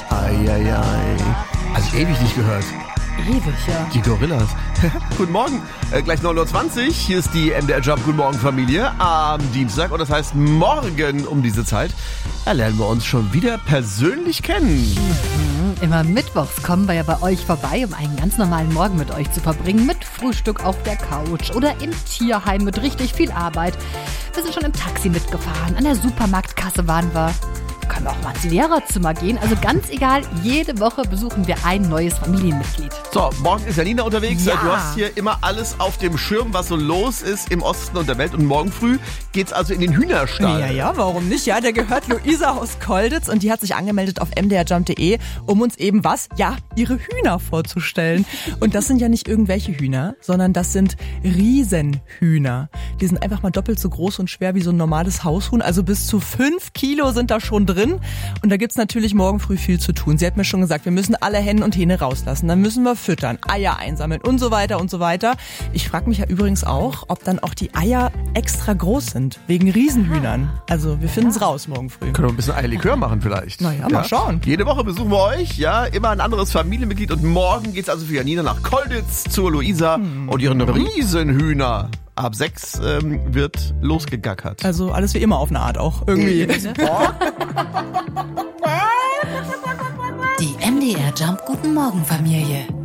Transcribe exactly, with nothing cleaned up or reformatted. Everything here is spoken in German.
Eieiei. Also ewig nicht gehört. Ewig, ja. Die Gorillas. Guten Morgen. Äh, gleich neun Uhr zwanzig. Hier ist die M D R Jump Guten Morgen Familie am Dienstag. Und das heißt, morgen um diese Zeit lernen wir uns schon wieder persönlich kennen. Mhm. Immer mittwochs kommen wir ja bei euch vorbei, um einen ganz normalen Morgen mit euch zu verbringen. Mit Frühstück auf der Couch oder im Tierheim mit richtig viel Arbeit. Wir sind schon im Taxi mitgefahren. An der Supermarktkasse waren wir. Können wir auch mal ins Lehrerzimmer gehen. Also ganz egal, jede Woche besuchen wir ein neues Familienmitglied. So, morgen ist Janina unterwegs. Ja. Du hast hier immer alles auf dem Schirm, was so los ist im Osten und der Welt. Und morgen früh geht's also in den Hühnerstall. Ja, ja, warum nicht? Ja, der gehört Luisa aus Kolditz und die hat sich angemeldet auf m d r jump punkt d e, um uns eben was? Ja, ihre Hühner vorzustellen. Und das sind ja nicht irgendwelche Hühner, sondern das sind Riesenhühner. Die sind einfach mal doppelt so groß und schwer wie so ein normales Haushuhn. Also bis zu fünf Kilo sind da schon drin. Und da gibt's natürlich morgen früh viel zu tun. Sie hat mir schon gesagt, wir müssen alle Hennen und Hähne rauslassen. Dann müssen wir füttern, Eier einsammeln und so weiter und so weiter. Ich frage mich ja übrigens auch, ob dann auch die Eier extra groß sind, wegen Riesenhühnern. Also wir finden es raus morgen früh. Können wir ein bisschen Eierlikör machen vielleicht. Na ja, mal schauen. Jede Woche besuchen wir euch, ja, immer ein anderes Familienmitglied. Und morgen geht's also für Janina nach Kolditz zur Luisa hm. und ihren Riesenhühner. Ab sechs ähm, wird losgegackert. Also alles wie immer auf eine Art auch irgendwie. Die M D R Jump Guten Morgen Familie.